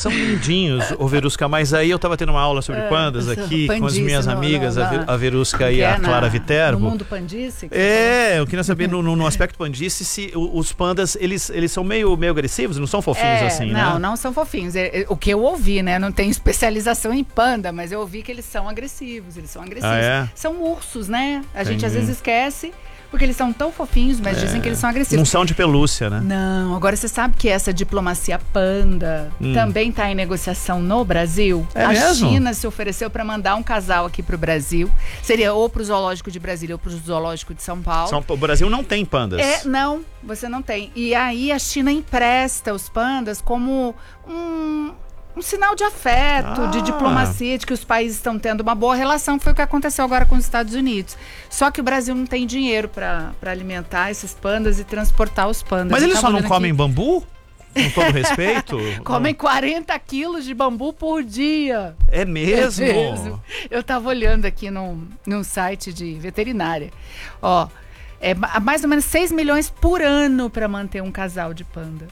são lindinhos, o Verusca, mas aí eu tava tendo uma aula sobre pandas aqui com as minhas amigas, a Verusca e a Clara Viterbo. No mundo pandice? Eu queria saber no aspecto pandice se os pandas, eles são meio agressivos, não são fofinhos assim, né? Não são fofinhos. O que eu ouvi, né? Não tenho especialização em panda, mas eu ouvi que eles são agressivos. São ursos, né? A gente às vezes esquece, porque eles são tão fofinhos, mas dizem que eles são agressivos. Não são de pelúcia, né? Não, agora você sabe que essa diplomacia panda também está em negociação no Brasil? É mesmo? A China se ofereceu para mandar um casal aqui pro Brasil. Seria ou pro Zoológico de Brasília ou pro Zoológico de São Paulo. O Brasil não tem pandas. Não, você não tem. E aí a China empresta os pandas como um sinal de afeto, de diplomacia, de que os países estão tendo uma boa relação. Foi o que aconteceu agora com os Estados Unidos. Só que o Brasil não tem dinheiro para alimentar esses pandas e transportar os pandas. Mas eles só não comem bambu? Com todo respeito? Comem 40 quilos de bambu por dia. É mesmo? É mesmo. Eu estava olhando aqui num site de veterinária. Ó, é mais ou menos 6 milhões por ano para manter um casal de panda.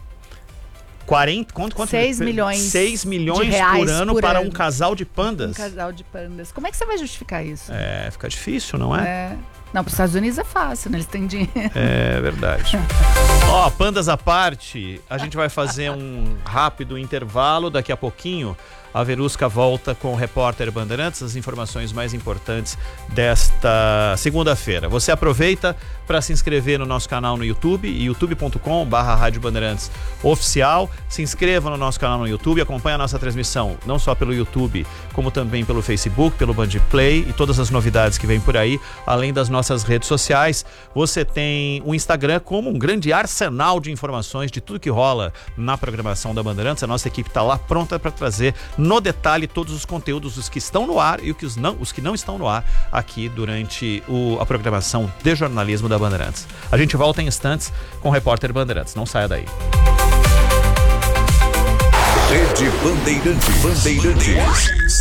40? Quanto? 6 milhões. 6 milhões por ano para um casal de pandas? Um casal de pandas. Como é que você vai justificar isso? Fica difícil, não é? Não, para os Estados Unidos é fácil, né? Eles têm dinheiro. É verdade. Pandas à parte, a gente vai fazer um rápido intervalo. Daqui a pouquinho a Verusca volta com o repórter Bandeirantes, as informações mais importantes desta segunda-feira. Você aproveita para se inscrever no nosso canal no YouTube, youtube.com/Rádio Bandeirantes Oficial. Se inscreva no nosso canal no YouTube, acompanhe a nossa transmissão, não só pelo YouTube, como também pelo Facebook, pelo Band Play e todas as novidades que vêm por aí, além das nossas redes sociais. Você tem o Instagram como um grande arsenal de informações de tudo que rola na programação da Bandeirantes. A nossa equipe está lá pronta para trazer no detalhe todos os conteúdos, os que estão no ar e os que não estão no ar aqui durante a programação de jornalismo da Bandeirantes. A gente volta em instantes com o repórter Bandeirantes. Não saia daí. Rede Bandeirantes.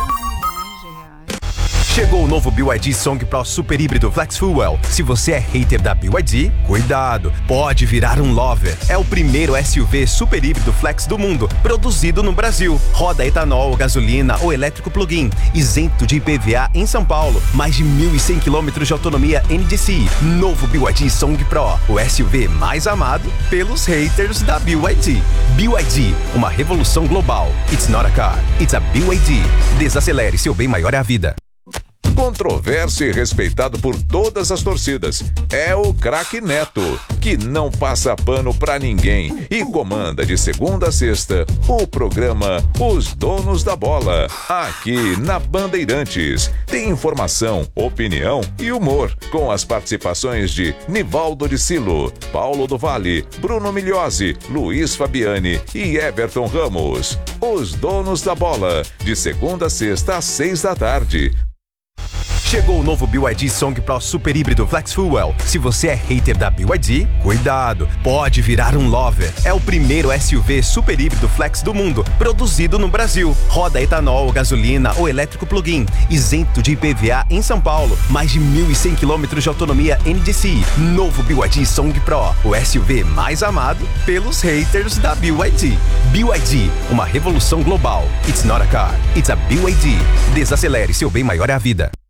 Chegou o novo BYD Song Pro Super Híbrido Flex Fuel. Se você é hater da BYD, cuidado, pode virar um lover. É o primeiro SUV super híbrido flex do mundo, produzido no Brasil. Roda etanol, gasolina ou elétrico plug-in, isento de IPVA em São Paulo. Mais de 1.100 km de autonomia NDCi. Novo BYD Song Pro, o SUV mais amado pelos haters da BYD. BYD, uma revolução global. It's not a car, it's a BYD. Desacelere, seu bem maior é a vida. Controverso e respeitado por todas as torcidas. É o craque Neto, que não passa pano pra ninguém e comanda de segunda a sexta o programa Os Donos da Bola, aqui na Bandeirantes. Tem informação, opinião e humor, com as participações de Nivaldo de Silo, Paulo do Vale, Bruno Migliosi, Luiz Fabiani e Everton Ramos. Os Donos da Bola, de segunda a sexta às 6 da tarde. Chegou o novo BYD Song Pro Super Híbrido Flex Fuel. Se você é hater da BYD, cuidado, pode virar um lover. É o primeiro SUV super híbrido flex do mundo, produzido no Brasil. Roda etanol, gasolina ou elétrico plug-in, isento de IPVA em São Paulo. Mais de 1.100 km de autonomia NDCi. Novo BYD Song Pro, o SUV mais amado pelos haters da BYD. BYD, uma revolução global. It's not a car, it's a BYD. Desacelere, seu bem maior é a vida.